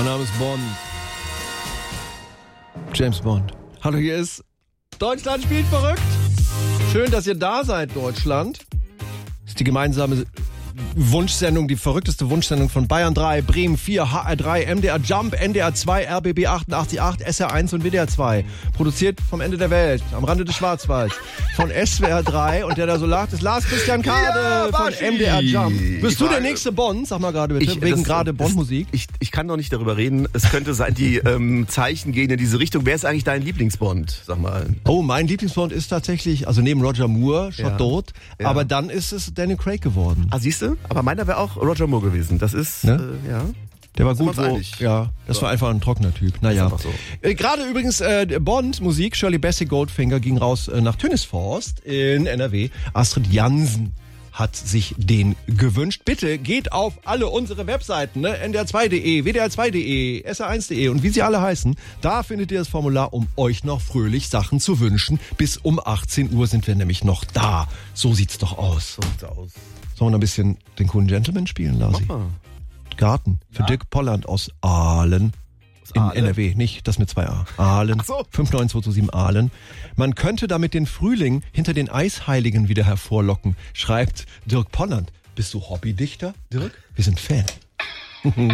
Mein Name ist Bond. James Bond. Hallo, hier ist Deutschland spielt verrückt. Schön, dass ihr da seid, Deutschland. Das ist die gemeinsame Wunschsendung, die verrückteste Wunschsendung von Bayern 3, Bremen 4, HR3, MDR Jump, NDR 2, RBB 88.8, SR1 und WDR 2. Produziert vom Ende der Welt, am Rande des Schwarzwalds. Von SWR 3 und der da so lacht, ist Lars Christian Kade von MDR Jump. Bist du der nächste Bond? Sag mal gerade bitte, wegen gerade Bond-Musik. Ich kann noch nicht darüber reden. Es könnte sein, die Zeichen gehen in diese Richtung. Wer ist eigentlich dein Lieblingsbond? Sag mal. Oh, mein Lieblingsbond ist tatsächlich, also neben Roger Moore, schon tot, aber dann ist es Daniel Craig geworden. Ah, siehst du? Aber meiner wäre auch Roger Moore gewesen. Das ist, ne? ja. Der war gut, das war einfach ein trockener Typ. Naja. So. Gerade übrigens Bond-Musik, Shirley Bassey Goldfinger ging raus nach Tönisforst in NRW. Astrid Jansen hat sich den gewünscht. Bitte geht auf alle unsere Webseiten, ne? ndr2.de, wdr2.de, sr1.de und wie sie alle heißen. Da findet ihr das Formular, um euch noch fröhlich Sachen zu wünschen. Bis um 18 Uhr sind wir nämlich noch da. So sieht's doch aus. Sollen wir noch ein bisschen den coolen Gentleman spielen, Lasi? Mach mal. Garten für Dirk Polland aus Aalen. In NRW, nicht das mit 2a. Aalen. 59227 Aalen. Man könnte damit den Frühling hinter den Eisheiligen wieder hervorlocken, schreibt Dirk Polland. Bist du Hobbydichter, Dirk? Wir sind Fan.